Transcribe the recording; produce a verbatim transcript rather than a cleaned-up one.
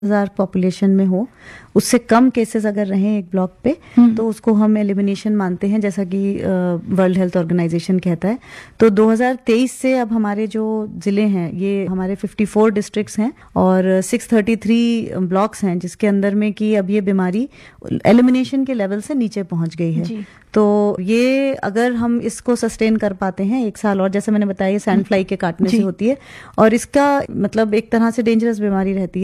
हजार पॉपुलेशन में हो, उससे कम केसेस अगर रहें एक ब्लॉक पे तो उसको हम एलिमिनेशन मानते हैं, जैसा कि वर्ल्ड हेल्थ ऑर्गेनाइजेशन कहता है। तो दो हज़ार तेईस से अब हमारे जो जिले हैं, ये हमारे चौवन डिस्ट्रिक्ट्स हैं और छह सौ तैंतीस ब्लॉक्स हैं, जिसके अंदर में कि अब ये बीमारी एलिमिनेशन के लेवल से नीचे पहुंच गई है। तो ये अगर हम इसको सस्टेन कर पाते हैं एक साल और, जैसे मैंने बताया सैंड फ्लाई के काटने से होती है और इसका मतलब एक तरह से डेंजरस बीमारी रहती है।